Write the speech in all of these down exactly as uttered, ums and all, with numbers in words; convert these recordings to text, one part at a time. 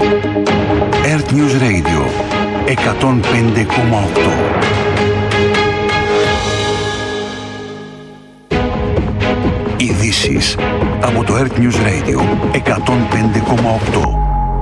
Earth News Radio εκατόν πέντε κόμμα οκτώ. Ειδήσεις από το Earth News Radio εκατόν πέντε κόμμα οκτώ.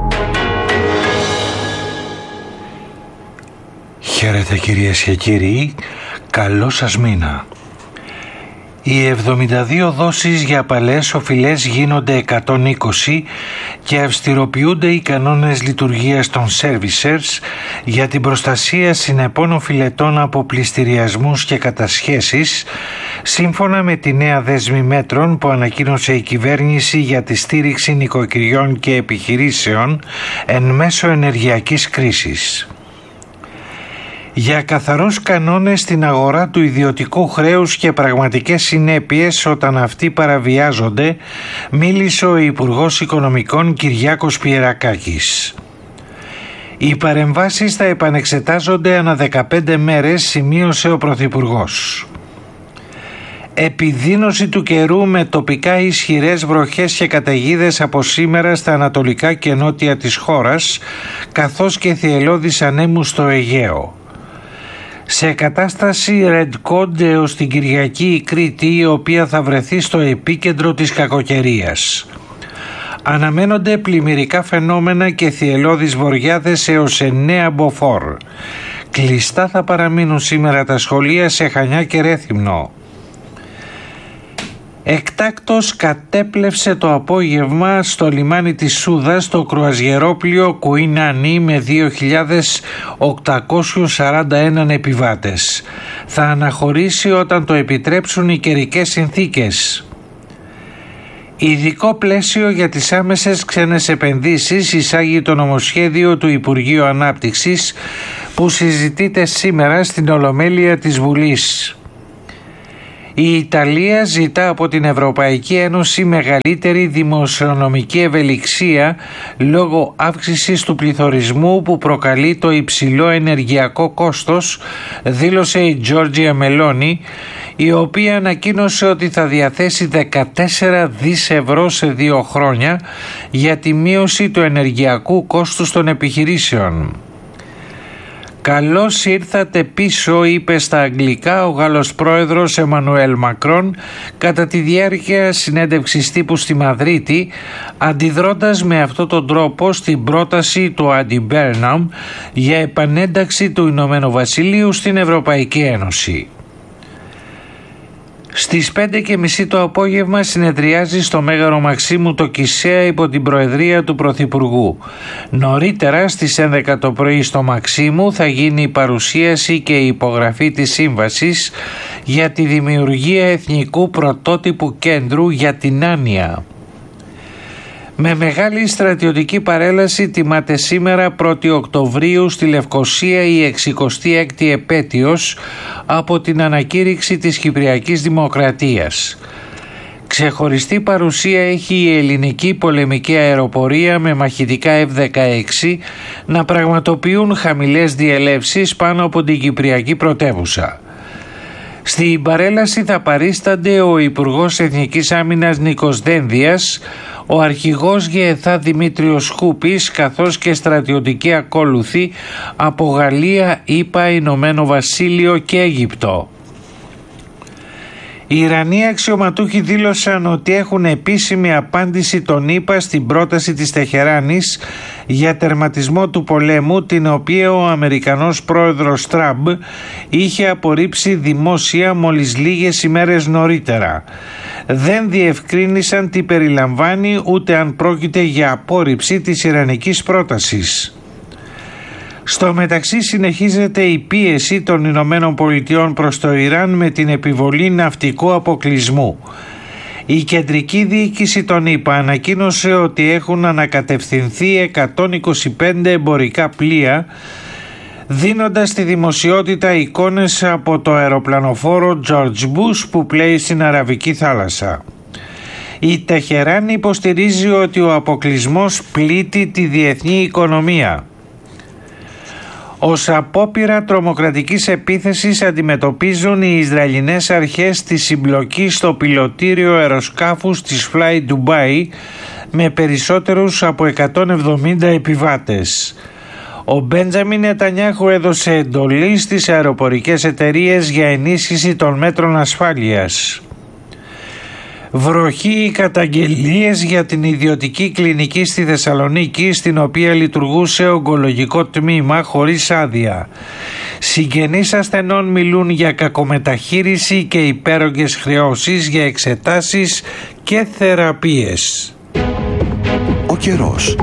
Χαίρετε κυρίες και κύριοι, καλό σας μήνα. Οι εβδομήντα δύο δόσεις για απαλές οφειλές γίνονται εκατόν είκοσι και αυστηροποιούνται οι κανόνες λειτουργίας των servicers για την προστασία συνεπών οφειλετών από πληστηριασμούς και κατασχέσεις, σύμφωνα με τη νέα δέσμη μέτρων που ανακοίνωσε η κυβέρνηση για τη στήριξη νοικοκυριών και επιχειρήσεων εν μέσω ενεργειακής κρίσης. Για καθαρούς κανόνες στην αγορά του ιδιωτικού χρέους και πραγματικές συνέπειες όταν αυτοί παραβιάζονται, μίλησε ο Υπουργός Οικονομικών Κυριάκος Πιερακάκης. Οι παρεμβάσεις θα επανεξετάζονται ανά δεκαπέντε μέρες, σημείωσε ο Πρωθυπουργός. Επιδείνωση του καιρού με τοπικά ισχυρές βροχές και καταιγίδες από σήμερα στα ανατολικά και νότια της χώρας, καθώς και θυελλώδεις ανέμους στο Αιγαίο. Σε κατάσταση Red Code έως την Κυριακή η Κρήτη, η οποία θα βρεθεί στο επίκεντρο της κακοκαιρίας. Αναμένονται πλημμυρικά φαινόμενα και θυελλώδεις βοριάδες έως εννέα μποφόρ. Κλειστά θα παραμείνουν σήμερα τα σχολεία σε Χανιά και Ρέθυμνο. Εκτάκτος κατέπλευσε το απόγευμα στο λιμάνι της Σούδας το κρουαζιερόπλοιο Queen Anne με δύο χιλιάδες οκτακόσιους σαράντα ένα επιβάτες. Θα αναχωρήσει όταν το επιτρέψουν οι καιρικές συνθήκες. Ειδικό πλαίσιο για τις άμεσες ξένες επενδύσεις εισάγει το νομοσχέδιο του Υπουργείου Ανάπτυξης που συζητείται σήμερα στην Ολομέλεια της Βουλής. Η Ιταλία ζητά από την Ευρωπαϊκή Ένωση μεγαλύτερη δημοσιονομική ευελιξία λόγω αύξησης του πληθωρισμού που προκαλεί το υψηλό ενεργειακό κόστος, δήλωσε η Τζόρτζια Μελόνι, η οποία ανακοίνωσε ότι θα διαθέσει δεκατέσσερα δισεκατομμύρια ευρώ σε δύο χρόνια για τη μείωση του ενεργειακού κόστους των επιχειρήσεων. «Καλώς ήρθατε πίσω», είπε στα αγγλικά ο Γάλλος πρόεδρος Εμμανουέλ Μακρόν κατά τη διάρκεια συνέντευξης τύπου στη Μαδρίτη, αντιδρώντας με αυτόν τον τρόπο στην πρόταση του Άντι Μπέρναμ για επανένταξη του Ηνωμένου Βασιλείου στην Ευρωπαϊκή Ένωση. Στις πέντε και μισή το απόγευμα συνεδριάζει στο Μέγαρο Μαξίμου το Κισέα υπό την προεδρία του Πρωθυπουργού. Νωρίτερα στις ένδεκα το πρωί στο Μαξίμου θα γίνει η παρουσίαση και η υπογραφή της σύμβασης για τη δημιουργία εθνικού πρωτότυπου κέντρου για την άνοια. Με μεγάλη στρατιωτική παρέλαση τιμάται σήμερα πρώτη Οκτωβρίου στη Λευκοσία η εξηκοστή έκτη επέτειος από την ανακήρυξη της Κυπριακής Δημοκρατίας. Ξεχωριστή παρουσία έχει η ελληνική πολεμική αεροπορία με μαχητικά εφ δεκαέξι να πραγματοποιούν χαμηλές διελεύσεις πάνω από την Κυπριακή πρωτεύουσα. Στην παρέλαση θα παρίστανται ο Υπουργός Εθνικής Άμυνας Νίκος Δένδιας, ο αρχηγός ΓΕΘΑ Δημήτριος Χούπης, καθώς και στρατιωτικοί ακόλουθοι από Γαλλία, ΗΠΑ, Ηνωμένο Βασίλειο και Αίγυπτο. Οι Ιρανοί αξιωματούχοι δήλωσαν ότι έχουν επίσημη απάντηση των ΗΠΑ στην πρόταση της Τεχεράνης για τερματισμό του πολέμου, την οποία ο Αμερικανός πρόεδρος Τραμπ είχε απορρίψει δημόσια μόλις λίγες ημέρες νωρίτερα. Δεν διευκρίνησαν τι περιλαμβάνει ούτε αν πρόκειται για απόρριψη της ιρανικής πρότασης. Στο μεταξύ συνεχίζεται η πίεση των Ηνωμένων Πολιτειών προς το Ιράν με την επιβολή ναυτικού αποκλεισμού. Η κεντρική διοίκηση των ΗΠΑ ανακοίνωσε ότι έχουν ανακατευθυνθεί εκατόν είκοσι πέντε εμπορικά πλοία, δίνοντας στη δημοσιότητα εικόνες από το αεροπλανοφόρο George Bush που πλέει στην Αραβική θάλασσα. Η Τεχεράνη υποστηρίζει ότι ο αποκλεισμός πλήττει τη διεθνή οικονομία. Ως απόπειρα τρομοκρατικής επίθεσης αντιμετωπίζουν οι Ισραηλινές αρχές τη συμπλοκή στο πιλωτήριο αεροσκάφους της Fly Dubai με περισσότερους από εκατόν εβδομήντα επιβάτες. Ο Μπέντζαμιν Νετανιάχου έδωσε εντολή στις αεροπορικές εταιρείες για ενίσχυση των μέτρων ασφάλειας. Βροχή οι καταγγελίες για την ιδιωτική κλινική στη Θεσσαλονίκη, στην οποία λειτουργούσε ογκολογικό τμήμα χωρίς άδεια. Συγγενείς ασθενών μιλούν για κακομεταχείριση και υπέρογγες χρεώσεις για εξετάσεις και θεραπείες. Ο καιρός.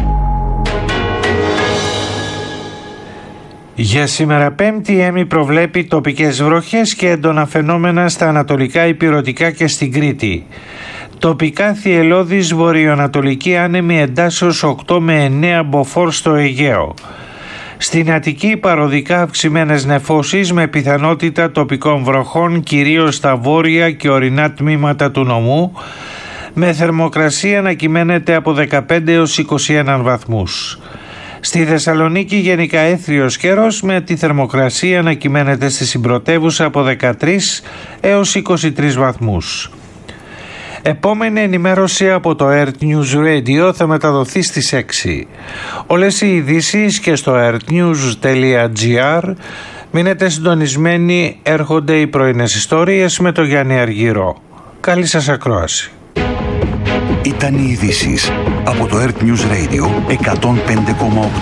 Για σήμερα Πέμπτη η ΕΜΗ προβλέπει τοπικές βροχές και έντονα φαινόμενα στα ανατολικά ηπειρωτικά και στην Κρήτη. Τοπικά θυελλώδης βορειοανατολική άνεμη εντάσσεως οκτώ με εννέα μποφόρ στο Αιγαίο. Στην Αττική παροδικά αυξημένες νεφώσεις με πιθανότητα τοπικών βροχών κυρίως στα βόρεια και ορεινά τμήματα του νομού, με θερμοκρασία να κυμαίνεται από δεκαπέντε έως είκοσι ένα βαθμούς. Στη Θεσσαλονίκη γενικά έθριος καιρός, με τη θερμοκρασία να κυμαίνεται στη συμπρωτεύουσα από δεκατρείς έως είκοσι τρεις βαθμούς. Επόμενη ενημέρωση από το Earth News Radio θα μεταδοθεί στις έξι. Όλες οι ειδήσεις και στο earthnews τελεία gr. Μείνετε συντονισμένοι, έρχονται οι πρωινές ιστορίες με τον Γιάννη Αργυρό. Καλή σας ακρόαση. Ήταν οι ειδήσεις από το Earth News Radio εκατόν πέντε κόμμα οκτώ.